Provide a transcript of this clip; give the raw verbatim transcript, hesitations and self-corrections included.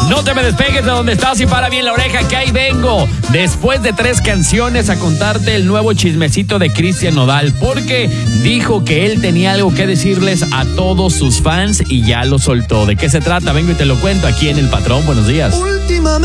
No te me despegues de donde estás y para bien la oreja, que ahí vengo. Después de tres canciones a contarte el nuevo chismecito de Cristian Nodal, porque dijo que él tenía algo que decirles a todos sus fans y ya lo soltó. ¿De qué se trata? Vengo y te lo cuento aquí en El Patrón. Buenos días. Últimamente